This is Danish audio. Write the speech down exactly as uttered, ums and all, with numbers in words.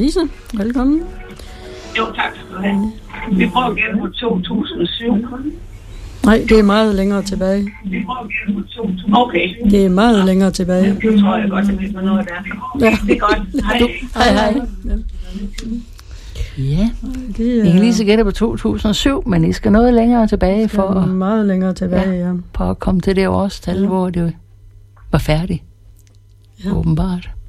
Lise, velkommen. Jo, tak skal du have. Vi prøver igen på to tusind og syv. Nej, det er meget længere tilbage. Vi prøver igen på to tusind. Okay. Det er meget længere tilbage. Det tror jeg godt, at vi får noget der. Ja. Det er godt. Hej. Hej, hej. Ja, Det er, I kan lige så gætte på to tusind og syv, men I skal noget længere tilbage for det er at, meget længere tilbage, ja. for at komme til det årstal, Ja. hvor det var færdigt. Ja. Åbenbart.